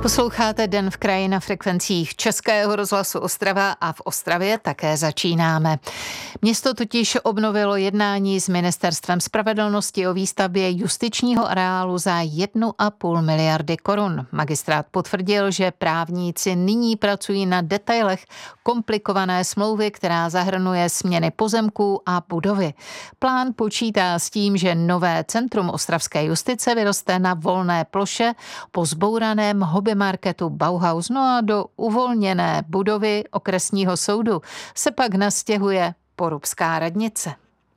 Posloucháte Den v kraji na frekvencích Českého rozhlasu Ostrava a v Ostravě také začínáme. Město totiž obnovilo jednání s Ministerstvem spravedlnosti o výstavbě justičního areálu za 1,5 miliardy korun. Magistrát potvrdil, že právníci nyní pracují na detailech komplikované smlouvy, která zahrnuje směny pozemků a budovy. Plán počítá s tím, že nové centrum ostravské justice vyroste na volné ploše po zbouraném hobbymarketu Bauhaus, no a do uvolněné budovy okresního soudu se pak nastěhuje Porubská radnice.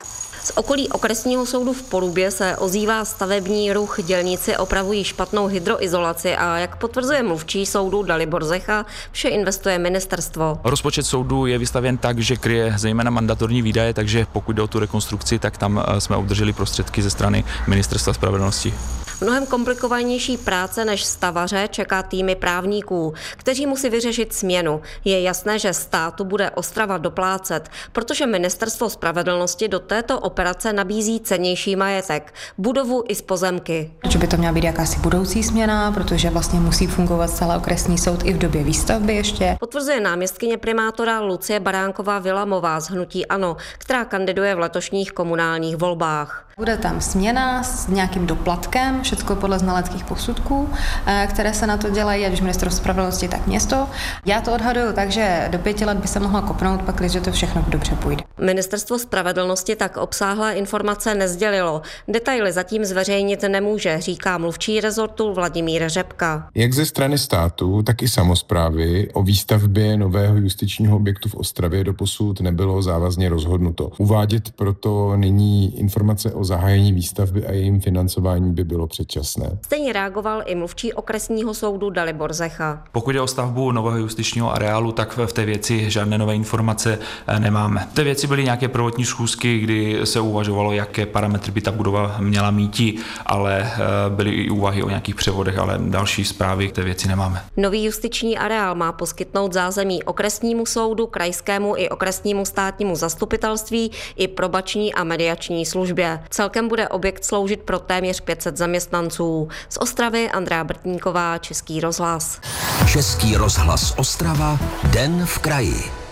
Z okolí okresního soudu v Porubě se ozývá stavební ruch, dělníci opravují špatnou hydroizolaci a jak potvrzuje mluvčí soudu Dalibor Zecha, vše investuje ministerstvo. Rozpočet soudu je vystavěn tak, že kryje zejména mandatorní výdaje, takže pokud jde o tu rekonstrukci, tak tam jsme obdrželi prostředky ze strany Ministerstva spravedlnosti. Mnohem komplikovanější práce než stavaře čeká týmy právníků, kteří musí vyřešit směnu. Je jasné, že státu bude Ostrava doplácet, protože Ministerstvo spravedlnosti do této operace nabízí cennější majetek, budovu i z pozemky. Že by to měla být jakási budoucí směna, protože vlastně musí fungovat celý okresní soud i v době výstavby ještě. Potvrzuje náměstkyně primátora Lucie Baránková-Vilamová z hnutí ANO, která kandiduje v letošních komunálních volbách. Bude tam směna s nějakým doplatkem, všechno podle znaleckých posudků, které se na to dělají, ať už Ministerstvo spravedlnosti, tak město. Já to odhaduju tak, že do 5 let by se mohla kopnout, pak když to všechno dobře půjde. Ministerstvo spravedlnosti tak obsáhlé informace nesdělilo. Detaily zatím zveřejnit nemůže, říká mluvčí rezortu Vladimír Řepka. Jak ze strany státu, tak i samosprávy o výstavbě nového justičního objektu v Ostravě doposud nebylo závazně rozhodnuto. Uvádět proto nyní informace o zahájení výstavby a jejím financování by bylo předčasné. Stejně reagoval i mluvčí okresního soudu Dalibor Zecha. Pokud je o stavbu nového justičního areálu, tak v té věci žádné nové informace nemáme. V té věci byly nějaké prvotní schůzky, kdy se uvažovalo, jaké parametry by ta budova měla mít, ale byly i úvahy o nějakých převodech, ale další zprávy k té věci nemáme. Nový justiční areál má poskytnout zázemí okresnímu soudu, krajskému i okresnímu státnímu zastupitelství i probační a mediační službě. Celkem bude objekt sloužit pro téměř 500 zaměstnanců. Z Ostravy Andrea Brtníková, Český rozhlas. Český rozhlas Ostrava, Den v kraji.